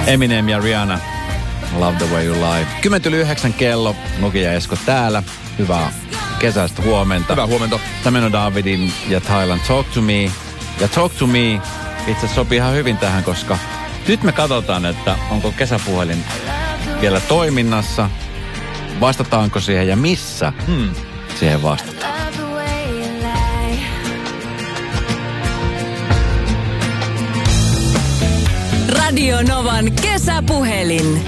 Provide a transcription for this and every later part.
Eminem ja Rihanna. Love the way you lie. 10:09 kello. Nuki ja Esko täällä. Hyvää kesäistä huomenta. Hyvää huomenta. Tämä on Davidin ja Thailand Talk to Me. Ja Talk to Me itse asiassa sopii ihan hyvin tähän, koska nyt me katsotaan, että onko kesäpuhelin vielä toiminnassa. Vastataanko siihen ja missä siihen vastataan. Radio Novan kesäpuhelin.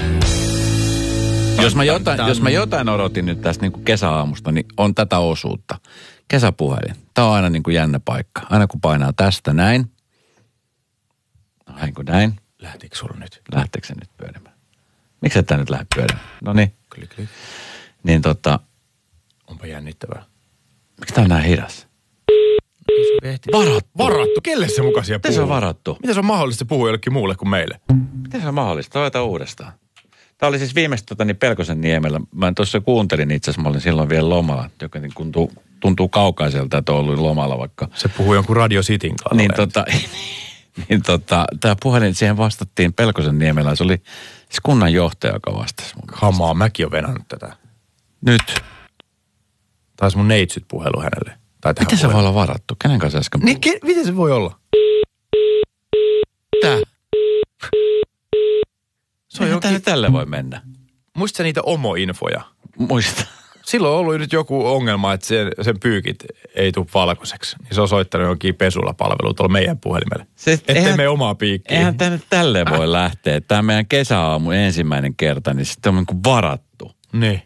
Jos mä jotain odotin nyt tästä niin kuin kesäaamusta, niin on tätä osuutta. Kesäpuhelin. Tämä on aina niin kuin jännä paikka. Aina kun painaa tästä näin. Näinkö näin? Lähtikö sulla nyt? Lähteekö se nyt pyörimään? Miksi et tää nyt lähde pyörimään? No niin. Klik. Niin Onpa jännittävää. miksi tää on näin hidas? Varattu. Kelle se mukaisia puhuu? Miten se on varattu? Miten se on mahdollista puhua jollekin muulle kuin meille? Miten se on mahdollista? Toivotaan uudestaan. Tämä oli siis viimeistä Pelkosen niemellä. Mä tuossa kuuntelin itse asiassa, mä olin silloin vielä lomalla, joka niin tuntuu kaukaiselta, että on ollut lomalla vaikka. Se puhuu jonkun Radio Cityn kanssa. Tämä puhelin, siihen vastattiin Pelkosen niemellä. Se oli siis kunnanjohtaja, joka vastasi. Hamaa, mäkin olen venannut tätä. Nyt. Taisi mun neitsyt puhelu hänelle. Miten se voi olla varattu? Kenen kanssa äsken niin, miten se voi olla? Tää. Se on jokin... Tälle voi mennä. Muistatko sä niitä omo-infoja? Muista. Silloin on ollut nyt joku ongelma, että sen pyykit ei tule valkoiseksi. Niin se on soittanut johonkin pesulapalveluun tuolla meidän puhelimelle. Ettei me omaa piikkiä. Eihän tämä nyt tälleen voi lähteä. Tämä meidän kesäaamun ensimmäinen kerta, niin sitten on niin kuin varattu. Niin.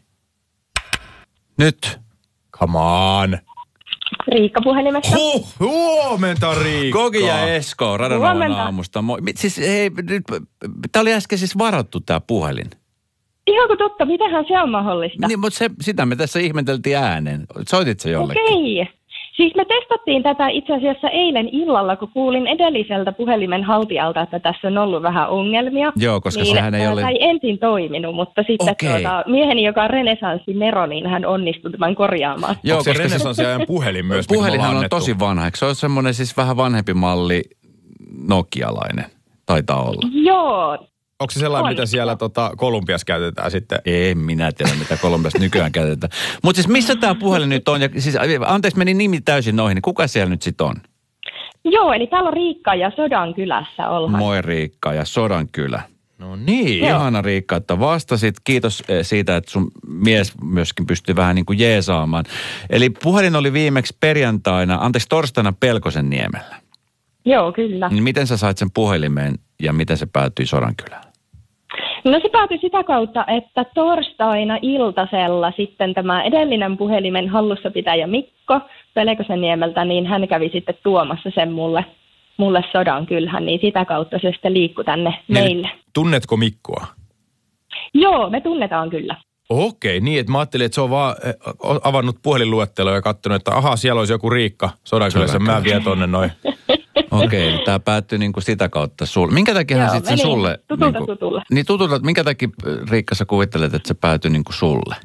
Nyt. Come on. Riikka puhelimesta. Huomenta Riikka. Koki ja Esko, Radionovan aamusta. Siis hei, tämä oli äsken siis varattu tämä puhelin. Ihanko totta? Mitähän se on mahdollista? Niin, mutta sitä me tässä ihmeteltiin ääneen. Soitit sä jollekin? Okei. Siis me testattiin tätä itse asiassa eilen illalla, kun kuulin edelliseltä puhelimen haltijalta, että tässä on ollut vähän ongelmia. Joo, koska niin sehän ei ole... Tämä ei ensin toiminut, mutta sitten mieheni, joka on renesanssinero, niin hän onnistui tämän korjaamaan. Joo, se renesanssiajan puhelin myös. Puhelinhan on tosi vanha. Eikö se ole semmoinen siis vähän vanhempi malli nokialainen? Taitaa olla. Joo. Onko se sellainen, mitä siellä Kolumbiassa käytetään sitten? En minä tiedä, mitä Kolumbiassa nykyään käytetään. Mutta siis missä tämä puhelin nyt on? Ja siis, anteeksi, meni nimi täysin noihin. Niin kuka siellä nyt sitten on? Joo, eli täällä on Riikka ja Sodankylässä ollaan. Moi Riikka ja Sodankylä. No niin. Ihana Riikka, että vastasit. Kiitos siitä, että sun mies myöskin pystyi vähän niin kuin jeesaamaan. Eli puhelin oli viimeksi torstaina Pelkosen niemellä. Joo, kyllä. Niin miten sä sait sen puhelimeen ja miten se päätyi Sodankylään? No se päätyi sitä kautta, että torstaina iltasella sitten tämä edellinen puhelimen hallussapitäjä Mikko Pelkosenniemeltä, niin hän kävi sitten tuomassa sen mulle Sodankylään, niin sitä kautta se sitten liikkui tänne meille. Tunnetko Mikkoa? Joo, me tunnetaan kyllä. Okei, niin että mä ajattelin, että se on vaan avannut puhelinluetteloa ja katsonut, että ahaa, siellä olisi joku Riikka Sodankylässä, mä vien tonne noin. Okei, eli tämä päättyi niinku sitä kautta sulle. Minkä takia hän sitten sulle... Tutulle. Niin tutulta, minkä takia Riikka sä kuvittelet, että se päätyi niinku sulle?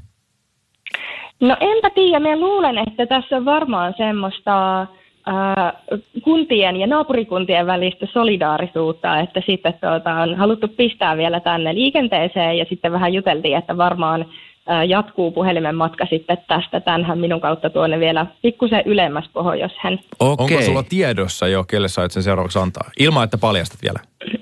No enpä tiedä, mä luulen, että tässä on varmaan semmoista kuntien ja naapurikuntien välistä solidaarisuutta, että sitten on haluttu pistää vielä tänne liikenteeseen ja sitten vähän juteltiin, että varmaan jatkuu puhelimen matka sitten tästä tämänhän minun kautta tuonne vielä pikkusen ylemmäs pohjoiseen. Okei. Onko sulla tiedossa jo, kelle sait sen seuraavaksi antaa? Ilman, että paljastat vielä.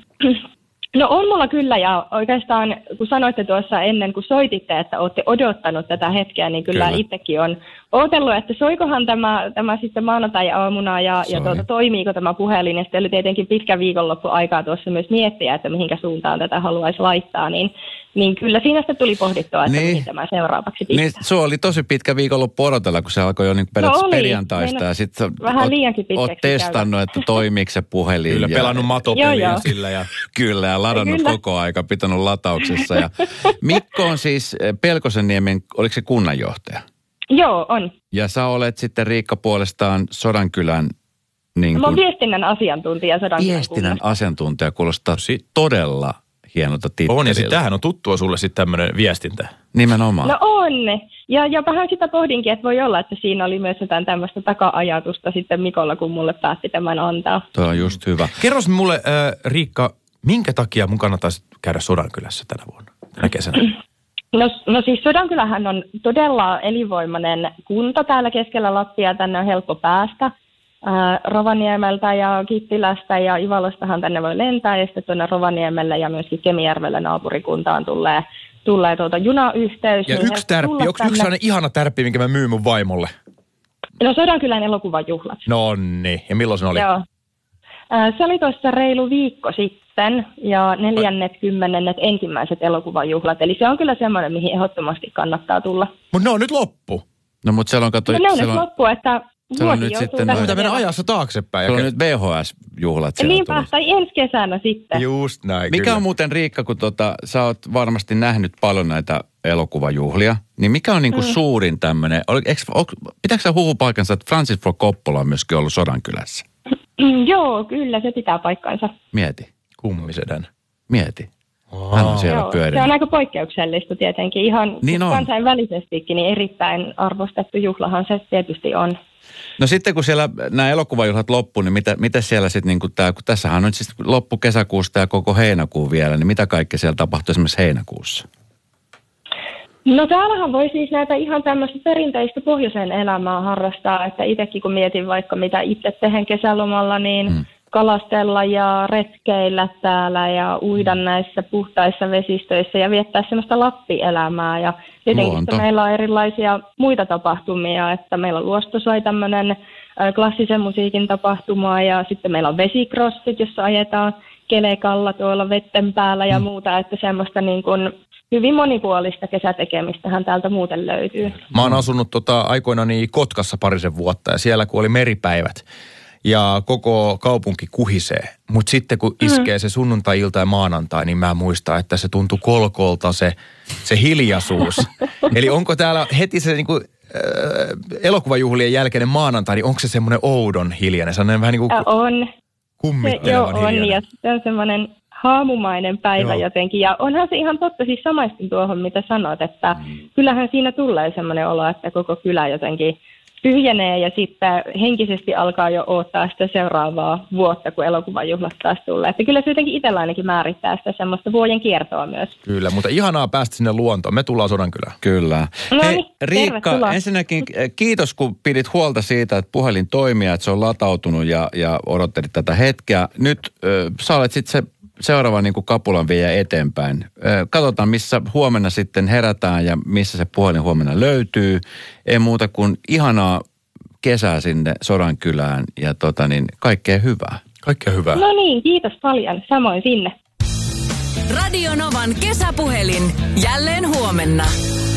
No on mulla kyllä, ja oikeastaan kun sanoitte tuossa ennen kuin soititte, että olette odottanut tätä hetkeä, niin kyllä. Itsekin on odotellut, että soikohan tämä sitten maanantai-aamuna ja toimiiko tämä puhelin. Ja sitten oli tietenkin pitkä viikonloppu aikaa tuossa myös miettiä, että mihinkä suuntaan tätä haluaisi laittaa, niin kyllä siinä sitten tuli pohdittua, että mihin tämä seuraavaksi pitää. Niin se oli tosi pitkä viikonloppu odotella, kun se alkoi jo niin periaatteessa perjantaista. Ja sitten vähän liiankin pitkäksi oot testannut, että toimiiko se puhelin. Kyllä, pelannut matopeliä sillä. Ja... Kyllä, ja ladannut koko aika, pitänyt latauksessa. Ja Mikko on siis Pelkosenniemen, oliko se kunnanjohtaja? Joo, on. Ja sä olet sitten Riikka puolestaan Sodankylän... Niin mä oon viestinnän asiantuntija Sodankylän. Viestinnän asiantuntija kuulostaa todella hienolta titteliltä. On, ja sitten tämähän on tuttua sulle sitten tämmöinen viestintä. Nimenomaan. No on. Ja vähän sitä pohdinkin, että voi olla, että siinä oli myös jotain tämmöistä taka-ajatusta sitten Mikolla, kun mulle päätti tämän antaa. Tuo on just hyvä. Kerros mulle, Riikka, minkä takia mun kannattaisi käydä Sodankylässä tänä vuonna, tänä kesänä? No siis Sodankylähän on todella elinvoimainen kunta täällä keskellä Lappia. Tänne on helppo päästä. Rovaniemeltä ja Kittilästä ja Ivalostahan tänne voi lentää. Ja sitten tuonne Rovaniemelle ja myöskin Kemijärvelle naapurikuntaan tulee junayhteys. Ja niin yksi sellainen ihana tärppi, minkä mä myyn mun vaimolle. No Sodankylän elokuvajuhlat. No niin. Ja milloin se oli? Joo. Se oli tuossa reilu viikko sitten ja 40. ensimmäiset elokuvajuhlat. Eli se on kyllä semmoinen, mihin ehdottomasti kannattaa tulla. Mutta ne on nyt loppu. No mutta siellä on ne on nyt loppu, että vuosi nyt sitten... Pitää mennä ajassa taaksepäin. Se on nyt VHS-juhlat siellä niinpä, tulossa. Tai ensi kesänä sitten. Just näin, mikä kyllä. on muuten, Riikka, kun sä oot varmasti nähnyt paljon näitä elokuvajuhlia, niin mikä on niinku suurin tämmöinen, pitääkö sä huhupaikansa, että Francis Ford Coppola on myöskin ollut Sodankylässä? Joo, kyllä, se pitää paikkansa. Mieti. Kummisedän. Mieti. Hän on siellä pyörinyt. Se on aika poikkeuksellista tietenkin. Ihan niin kansainvälisestikin niin erittäin arvostettu juhlahan se tietysti on. No sitten kun siellä nämä elokuvajuhlat loppuu, niin mitä siellä sitten, niin kun tässähän on siis loppu kesäkuusta ja koko heinäkuu vielä, niin mitä kaikkea siellä tapahtuu esimerkiksi heinäkuussa? No täällähän voi siis näitä ihan tämmöistä perinteistä pohjoisen elämää harrastaa, että itsekin kun mietin vaikka mitä itse tehen kesälomalla, niin kalastella ja retkeillä täällä ja uida näissä puhtaissa vesistöissä ja viettää semmoista Lappi-elämää. Ja tietenkin meillä on erilaisia muita tapahtumia, että meillä on Luostosai tämmöinen klassisen musiikin tapahtuma ja sitten meillä on vesikrossit, jossa ajetaan kelekalla tuolla vetten päällä ja muuta, että semmoista niin kuin hyvin monipuolista kesätekemistähän täältä muuten löytyy. Mä oon asunut aikoinani Kotkassa parisen vuotta ja siellä kun oli meripäivät ja koko kaupunki kuhisee. Mutta sitten kun iskee se sunnuntai-ilta ja maanantai, niin mä muistan, että se tuntui kolkolta se hiljaisuus. Eli onko täällä heti se niinku, elokuvajuhlien jälkeinen maanantai, niin onko se semmoinen oudon hiljainen? Sellainen vähän niin kuin kummittelevan hiljainen. On ja se on semmoinen haamumainen päivä jotenkin. Ja onhan se ihan totta, siis samaistun tuohon, mitä sanot, että kyllähän siinä tulee semmoinen olo, että koko kylä jotenkin tyhjenee ja sitten henkisesti alkaa jo odottaa sitä seuraavaa vuotta, kun elokuvajuhlat taas tulee. Että kyllä se jotenkin itsellä ainakin määrittää sitä semmoista vuoden kiertoa myös. Kyllä, mutta ihanaa päästä sinne luontoon. Me tullaan Sodankylään. Kyllä. No hei, niin, Riikka, ensinnäkin kiitos, kun pidit huolta siitä, että puhelin toimii, että se on latautunut ja odottelit tätä hetkeä. Nyt sä olet sitten se seuraava niin kuin kapulan viejä eteenpäin. Katsotaan, missä huomenna sitten herätään ja missä se puhelin huomenna löytyy. Ei muuta kuin ihanaa kesää sinne Sodankylään ja kaikkea hyvää. Kaikkea hyvää. No niin, kiitos paljon. Samoin sinne. Radio Novan kesäpuhelin. Jälleen huomenna.